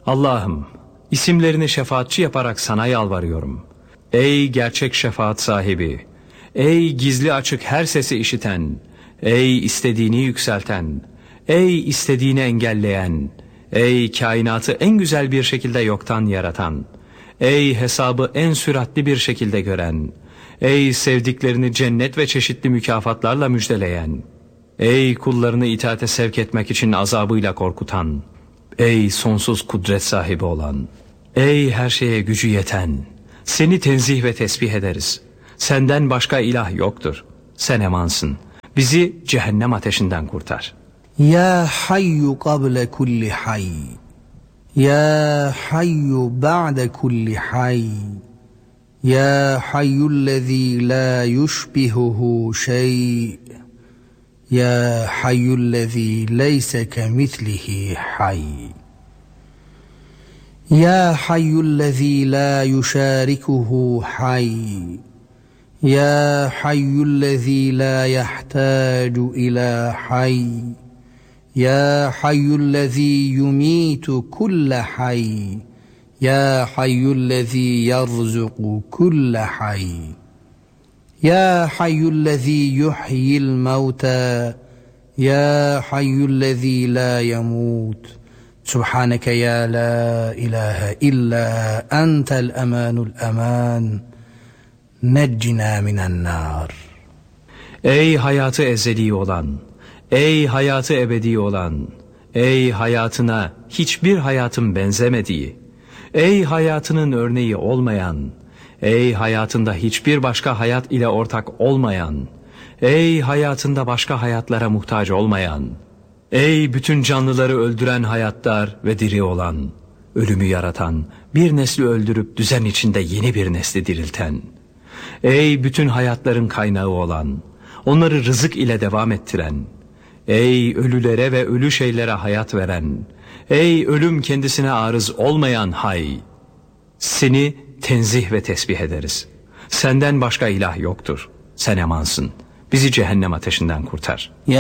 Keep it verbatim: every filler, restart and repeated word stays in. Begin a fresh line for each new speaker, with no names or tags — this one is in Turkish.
Allah'ım, isimlerini şefaatçi yaparak sana yalvarıyorum. Ey gerçek şefaat sahibi, ey gizli açık her sesi işiten, ey istediğini yükselten, ey istediğini engelleyen, ey kainatı en güzel bir şekilde yoktan yaratan, ey hesabı en süratli bir şekilde gören, ey sevdiklerini cennet ve çeşitli mükafatlarla müjdeleyen, ey kullarını itaate sevk etmek için azabıyla korkutan, ey sonsuz kudret sahibi olan, ey her şeye gücü yeten, seni tenzih ve tesbih ederiz. Senden başka ilah yoktur. Sen emansın. Bizi cehennem ateşinden kurtar.
Ya hayyu qabla kulli hayy, ya hayyu ba'de kulli hayy, ya hayyullezî la yushbihuhu şey, ya hayyullezî leyse kemislihi hayy, ya hayyullezî la yuşarikuhu hayy, ya hayyullezî la yahtâcu ilâ hayy, ya hayyullezî yumîtu kulle hayy, ya hayyullezî yerzuku kulle hayy, ya hayyullezî yuhyil mevtâ, ya hayyullezî la yemût. Subhaneke ya la ilahe illa entel emanul eman. Neccina minen nar.
Ey hayatı ezeli olan, ey hayatı ebedi olan, ey hayatına hiçbir hayatın benzemediği, ey hayatının örneği olmayan, ey hayatında hiçbir başka hayat ile ortak olmayan, ey hayatında başka hayatlara muhtaç olmayan, ey bütün canlıları öldüren hayatlar ve diri olan, ölümü yaratan, bir nesli öldürüp düzen içinde yeni bir nesli dirilten, ey bütün hayatların kaynağı olan, onları rızık ile devam ettiren, ey ölülere ve ölü şeylere hayat veren, ey ölüm kendisine arız olmayan hay, seni tenzih ve tesbih ederiz. Senden başka ilah yoktur. Sen emansın. Bizi cehennem ateşinden kurtar.